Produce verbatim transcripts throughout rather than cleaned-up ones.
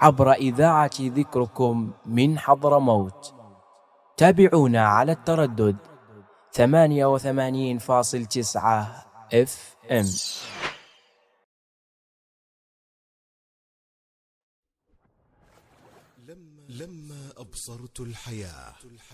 عبر إذاعة ذكركم من حضرموت. تابعونا على التردد ثمانية وثمانين فاصل تسعة اف ام. لما أبصرت الحياة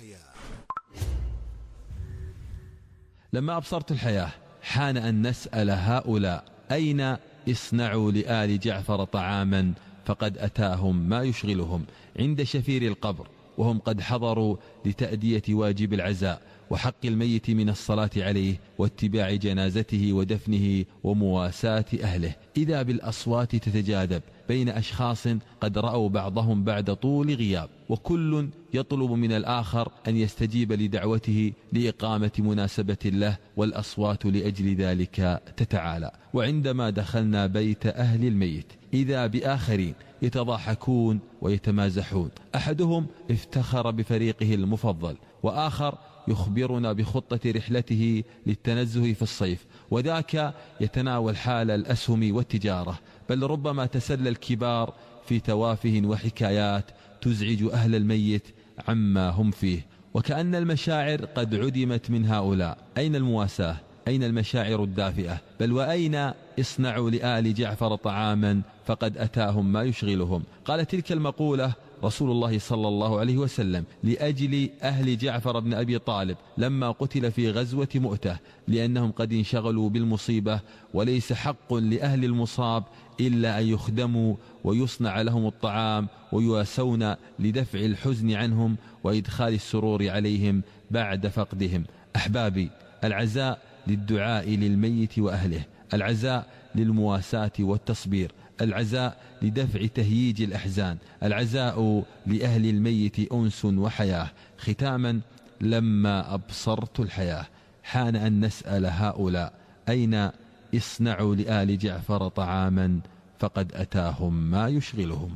لما أبصرت الحياة حان أن نسأل هؤلاء أين اصنعوا لآل جعفر طعاما فقد أتاهم ما يشغلهم عند شفير القبر، وهم قد حضروا لتأدية واجب العزاء وحق الميت من الصلاة عليه واتباع جنازته ودفنه ومواساة أهله، إذا بالأصوات تتجاذب بين أشخاص قد رأوا بعضهم بعد طول غياب، وكل يطلب من الآخر أن يستجيب لدعوته لإقامة مناسبة له، والأصوات لأجل ذلك تتعالى. وعندما دخلنا بيت أهل الميت إذا بآخرين يتضاحكون ويتمازحون، أحدهم افتخر بفريقه المفضل، وآخر يخبرنا بخطة رحلته للتنزه في الصيف، وذاك يتناول حال الأسهم والتجارة، بل ربما تسلى الكبار في توافه وحكايات تزعج أهل الميت عما هم فيه، وكأن المشاعر قد عدمت من هؤلاء. أين المواساة؟ أين المشاعر الدافئة؟ بل وأين اصنعوا لآل جعفر طعاما فقد أتاهم ما يشغلهم؟ قال تلك المقولة رسول الله صلى الله عليه وسلم لأجل أهل جعفر بن أبي طالب لما قتل في غزوة مؤتة، لأنهم قد انشغلوا بالمصيبة، وليس حق لأهل المصاب إلا أن يخدموا ويصنع لهم الطعام ويواسون لدفع الحزن عنهم وإدخال السرور عليهم بعد فقدهم. أحبابي، العزاء للدعاء للميت وأهله، العزاء للمواساة والتصبير، العزاء لدفع تهييج الأحزان، العزاء لأهل الميت أنس وحياة. ختاما، لما أبصرت الحياة حان أن نسأل هؤلاء أين اصنعوا لآل جعفر طعاما فقد أتاهم ما يشغلهم.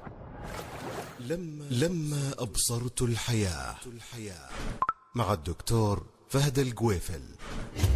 لما, لما أبصرت الحياة مع الدكتور فهد الجويفل.